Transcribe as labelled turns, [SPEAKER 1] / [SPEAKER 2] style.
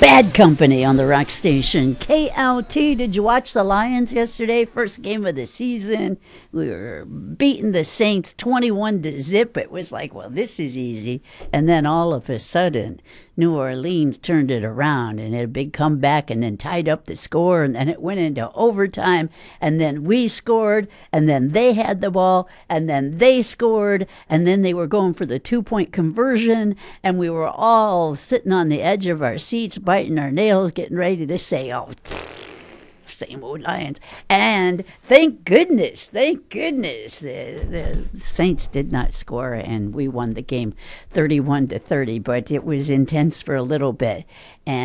[SPEAKER 1] Bad Company on the rock station KLT. Did you watch the Lions yesterday? First game of the season. We were beating the Saints 21-0. It was like, well, this is easy. And then all of a sudden, New Orleans turned it around and had a big comeback and then tied up the score. And then it went into overtime. And then we scored. And then they had the ball. And then they scored. And then they were going for the 2-point conversion. And we were all sitting on the edge of our seats, biting our nails, getting ready to say, oh, same old Lions. And thank goodness, the Saints did not score, and we won the game 31-30, but it was intense for a little bit. And